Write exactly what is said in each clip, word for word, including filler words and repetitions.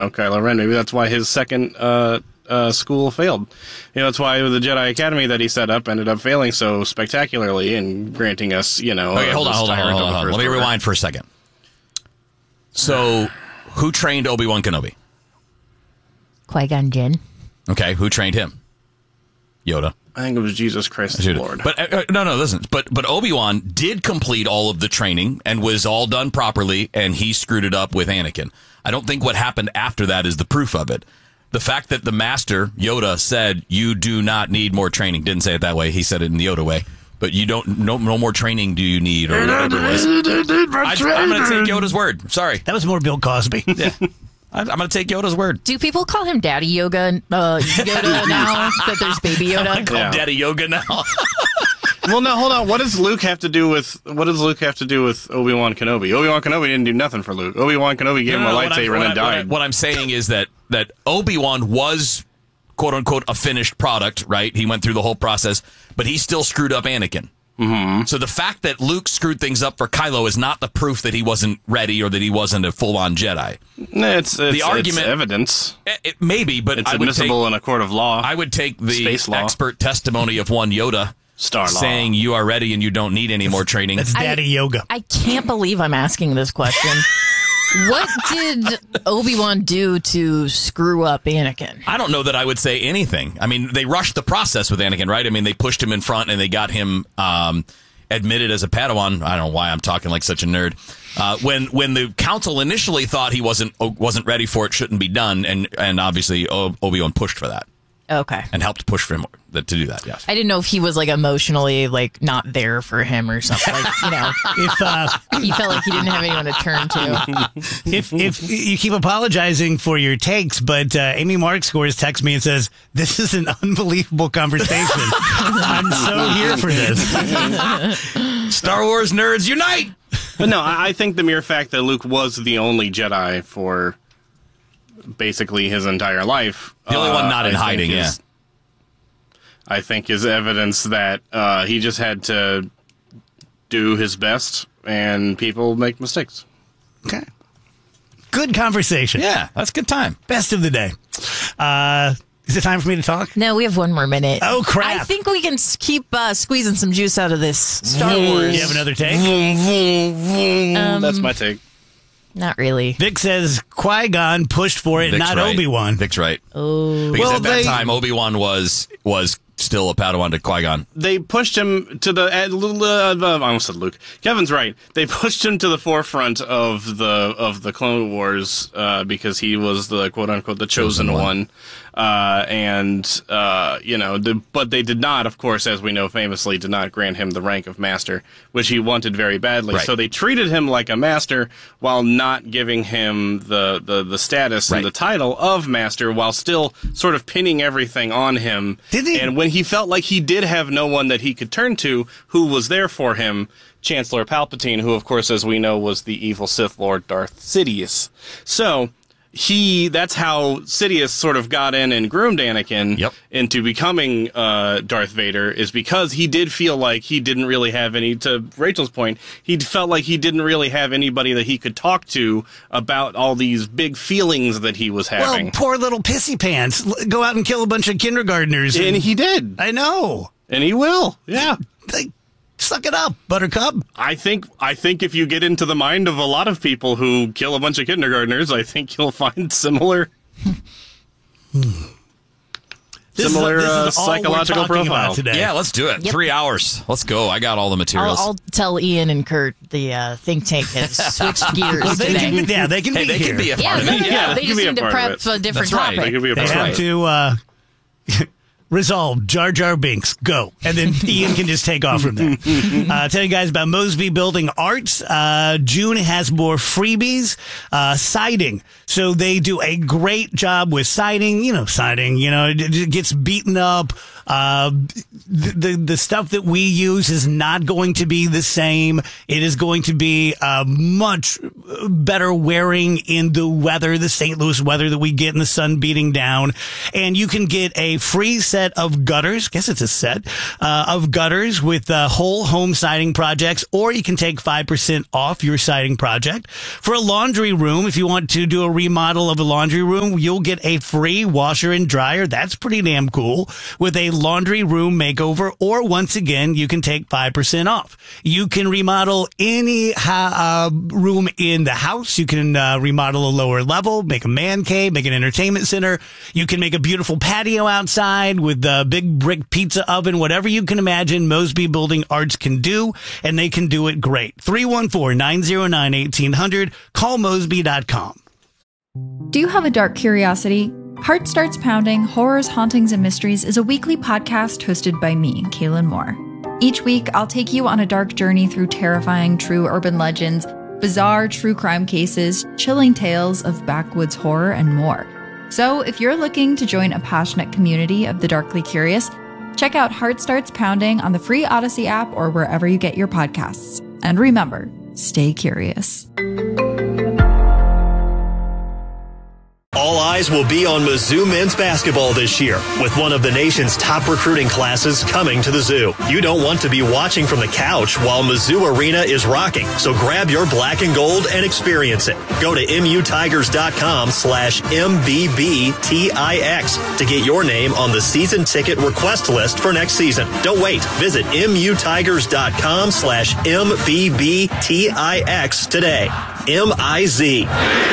Kylo Ren. Maybe that's why his second uh, uh, school failed. You know, that's why the Jedi Academy that he set up ended up failing so spectacularly and granting us, you know... Okay, hold on, hold on, hold on, hold on. Let me rewind for a second. So, who trained Obi-Wan Kenobi? Qui-Gon Jinn. Okay, who trained him? Yoda. I think it was Jesus Christ the Lord. But uh, no, no, listen. But but Obi-Wan did complete all of the training and was all done properly, and he screwed it up with Anakin. I don't think what happened after that is the proof of it. The fact that the master, Yoda, said, you do not need more training. Didn't say it that way. He said it in the Yoda way. But you don't, no, no more training do you need, or whatever it was. I, I'm going to take Yoda's word. Sorry. That was more Bill Cosby. Yeah. I'm going to take Yoda's word. Do people call him Daddy Yoga, uh, Yoda now that there's Baby Yoda? I call Yeah. Daddy Yoga now. Well, no, hold on. What does Luke have to do with what does Luke have to do with Obi-Wan Kenobi? Obi-Wan Kenobi didn't do nothing for Luke. Obi-Wan Kenobi gave No, him no, a what lightsaber I'm- and then what I- died. What, I, what I'm saying is that that Obi-Wan was quote unquote a finished product, right? He went through the whole process, but he still screwed up Anakin. Mm-hmm. So the fact that Luke screwed things up for Kylo is not the proof that he wasn't ready or that he wasn't a full-on Jedi. It's, it's the argument, it's evidence. It, it, maybe, but it's I would admissible take, in a court of law. I would take the Space law. expert testimony of one Yoda Star law. saying you are ready and you don't need any more training. That's Daddy I, Yoga. I can't believe I'm asking this question. What did Obi-Wan do to screw up Anakin? I don't know that I would say anything. I mean, they rushed the process with Anakin, right? I mean, they pushed him in front and they got him um, admitted as a Padawan. I don't know why I'm talking like such a nerd. Uh, when when the council initially thought he wasn't wasn't ready for it, shouldn't be done, and and obviously Obi-Wan pushed for that. Okay. And helped push for him to do that, yes. I didn't know if he was, like, emotionally, like, not there for him or something. Like, you know, If uh, he felt like he didn't have anyone to turn to. if if you keep apologizing for your takes, but uh, Amy Mark scores text me and says, this is an unbelievable conversation. I'm so here for this. Star Wars nerds unite! But no, I I think the mere fact that Luke was the only Jedi for basically his entire life. The only uh, one not in I think hiding, is, yeah. I think is evidence that uh, he just had to do his best, and people make mistakes. Okay. Good conversation. Yeah, that's a good time. Best of the day. Uh, is it time for me to talk? No, we have one more minute. Oh, crap. I think we can s- keep uh, squeezing some juice out of this Star Wars. You have another take? Vroom, vroom, vroom. Um, That's my take. Not really. Vic says Qui-Gon pushed for it, Vic's not right. Obi-Wan. Vic's right. Oh. Because Well, at that they- time, Obi-Wan was was still a Padawan to Qui-Gon. They pushed him to the. Uh, uh, I almost said Luke. Kevin's right. They pushed him to the forefront of the of the Clone Wars uh, because he was the quote unquote the chosen, Chosen one. one. Uh, and uh, you know, the, but they did not, of course, as we know famously, did not grant him the rank of master, which he wanted very badly. Right. So they treated him like a master while not giving him the the, the status Right. and the title of master, while still sort of pinning everything on him. Did he? And when he felt like he did have no one that he could turn to who was there for him, Chancellor Palpatine, who, of course, as we know, was the evil Sith Lord Darth Sidious. So he, that's how Sidious sort of got in and groomed Anakin Yep. into becoming uh, Darth Vader, is because he did feel like he didn't really have any, to Rachel's point, he felt like he didn't really have anybody that he could talk to about all these big feelings that he was having. Well, poor little pissy pants. L- Go out and kill a bunch of kindergartners. And he did. I know. And he will. Yeah. Like, suck it up, Buttercup. I think I think if you get into the mind of a lot of people who kill a bunch of kindergartners, I think you'll find similar This is- similar this is uh, all we're psychological talking profile. about today. Yeah, let's do it. Yep. Three hours. Let's go. I got all the I'll, materials. I'll tell Ian and Kurt the uh, think tank has switched gears Well, they today. can, yeah, they can hey, be they here. can be a yeah, part no, of no, it. no, Yeah, they you just can be a need to part of prep it. a different That's right. topic. They could be a They part of have it. to uh, resolve Jar Jar Binks. Go. And then Ian can just take off from there. Uh, tell you guys about Mosby Building Arts. Uh, June has more freebies. Uh, siding. So they do a great job with siding. You know, siding, you know, it, it gets beaten up. Uh, the, the the stuff that we use is not going to be the same. It is going to be uh, much better wearing in the weather, the Saint Louis weather that we get in the sun beating down. And you can get a free set set of gutters. Guess it's a set uh, of gutters with uh, whole home siding projects, or you can take five percent off your siding project. For a laundry room, if you want to do a remodel of a laundry room, you'll get a free washer and dryer. That's pretty damn cool. With a laundry room makeover, or once again, you can take five percent off. You can remodel any uh, room in the house. You can uh, remodel a lower level, make a man cave, make an entertainment center. You can make a beautiful patio outside with a big brick pizza oven, whatever you can imagine. Mosby Building Arts can do, and they can do it great. three one four, nine zero nine, one eight hundred. Call Mosby dot com. Do you have a dark curiosity? Heart Starts Pounding, Horrors, Hauntings, and Mysteries is a weekly podcast hosted by me, Kaylin Moore. Each week, I'll take you on a dark journey through terrifying true urban legends, bizarre true crime cases, chilling tales of backwoods horror, and more. So if you're looking to join a passionate community of the darkly curious, check out Heart Starts Pounding on the free Odyssey app or wherever you get your podcasts. And remember, stay curious. All eyes will be on Mizzou men's basketball this year, with one of the nation's top recruiting classes coming to the Zoo. You don't want to be watching from the couch while Mizzou Arena is rocking, so grab your black and gold and experience it. Go to mutigers.com slash MBBTIX to get your name on the season ticket request list for next season. Don't wait. Visit mutigers.com slash MBBTIX today. M I Z.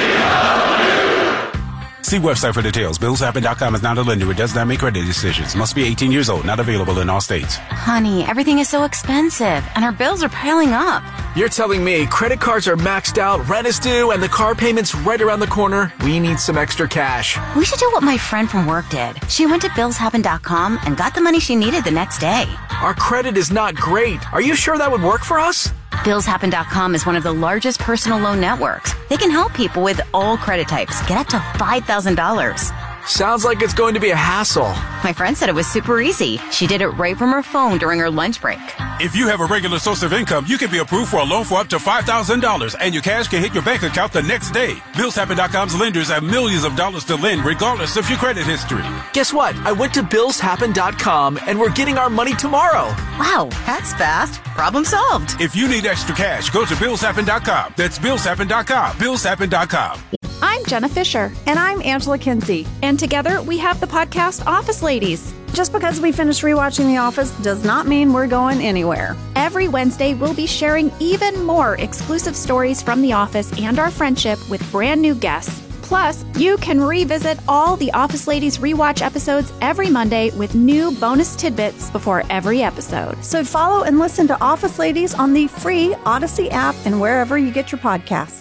See website for details. Bills Happen dot com is not a lender. It does not make credit decisions. Must be eighteen years old. Not available in all states. Honey, everything is so expensive, and our bills are piling up. You're telling me credit cards are maxed out, rent is due, and the car payment's right around the corner? We need some extra cash. We should do what my friend from work did. She went to Bills Happen dot com and got the money she needed the next day. Our credit is not great. Are you sure that would work for us? Bills Happen dot com is one of the largest personal loan networks. They can help people with all credit types get up to five thousand dollars. Sounds like it's going to be a hassle. My friend said it was super easy. She did it right from her phone during her lunch break. If you have a regular source of income, you can be approved for a loan for up to five thousand dollars, and your cash can hit your bank account the next day. Bills Happen dot com's lenders have millions of dollars to lend regardless of your credit history. Guess what? I went to Bills Happen dot com, and we're getting our money tomorrow. Wow, that's fast. Problem solved. If you need extra cash, go to Bills Happen dot com. That's Bills Happen dot com. Bills Happen dot com. I'm Jenna Fisher. And I'm Angela Kinsey. And together we have the podcast Office Ladies. Just because we finished rewatching The Office does not mean we're going anywhere. Every Wednesday, we'll be sharing even more exclusive stories from The Office and our friendship with brand new guests. Plus, you can revisit all the Office Ladies rewatch episodes every Monday with new bonus tidbits before every episode. So follow and listen to Office Ladies on the free Odyssey app and wherever you get your podcasts.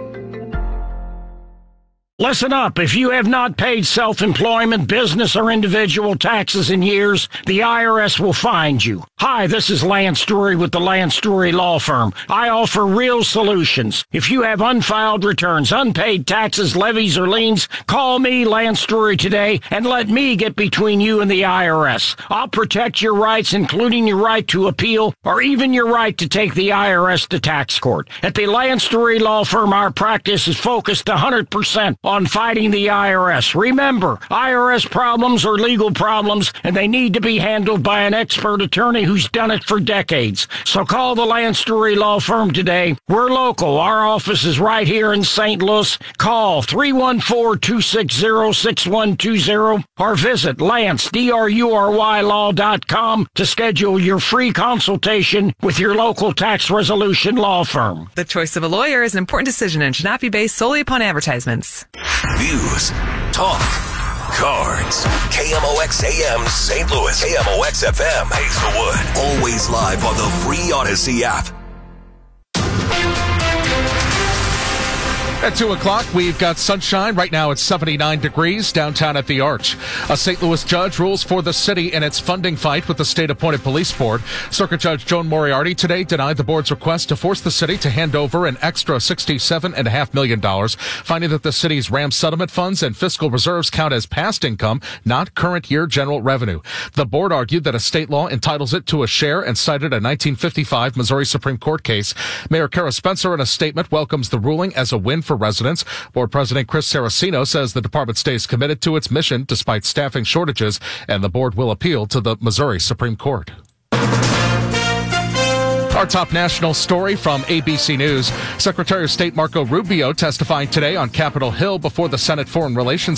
Listen up. If you have not paid self-employment, business, or individual taxes in years, the I R S will find you. Hi, this is Lance Drury with the Lance Drury Law Firm. I offer real solutions. If you have unfiled returns, unpaid taxes, levies, or liens, call me, Lance Drury, today, and let me get between you and the I R S. I'll protect your rights, including your right to appeal, or even your right to take the I R S to tax court. At the Lance Drury Law Firm, our practice is focused one hundred percent on fighting the I R S. Remember, I R S problems are legal problems, and they need to be handled by an expert attorney who's done it for decades. So call the Lance Drury Law Firm today. We're local. Our office is right here in Saint Louis. Call three one four, two six zero, six one two zero or visit Lance, D R U R Y law dot com to schedule your free consultation with your local tax resolution law firm. The choice of a lawyer is an important decision and should not be based solely upon advertisements. News, talk, cards. K M O X A M Saint Louis. K M O X F M Hazelwood. Always live on the free Odyssey app. At two o'clock, we've got sunshine. Right now it's seventy-nine degrees downtown at the Arch. A Saint Louis judge rules for the city in its funding fight with the state-appointed police board. Circuit Judge Joan Moriarty today denied the board's request to force the city to hand over an extra sixty-seven point five million dollars, finding that the city's RAM settlement funds and fiscal reserves count as past income, not current year general revenue. The board argued that a state law entitles it to a share and cited a nineteen fifty-five Missouri Supreme Court case. Mayor Kara Spencer, in a statement, welcomes the ruling as a win for residents. Board President Chris Saraceno says the department stays committed to its mission despite staffing shortages, and the board will appeal to the Missouri Supreme Court. Our top national story from A B C News. Secretary of State Marco Rubio testifying today on Capitol Hill before the Senate Foreign Relations